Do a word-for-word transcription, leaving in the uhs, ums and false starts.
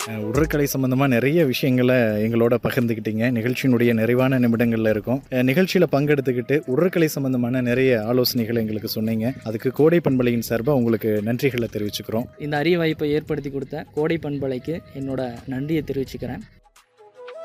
அஹ் உடற்கலை சம்பந்தமாக நிறைய விஷயங்களை எங்களோட பகிர்ந்துக்கிட்டீங்க. நிகழ்ச்சியினுடைய நிறைவான நிமிடங்களில் இருக்கும். அஹ் நிகழ்ச்சியில் பங்கெடுத்துக்கிட்டு உடற்கலை சம்பந்தமான நிறைய ஆலோசனைகளை எங்களுக்கு சொன்னீங்க. அதுக்கு கோடை பண்பலையின் சார்பாக உங்களுக்கு நன்றிகளை தெரிவிச்சுக்கிறோம். இந்த அரிய வாய்ப்பை ஏற்படுத்தி கொடுத்த கோடை பண்பலைக்கு என்னோட நன்றியை தெரிவிச்சுக்கிறேன்.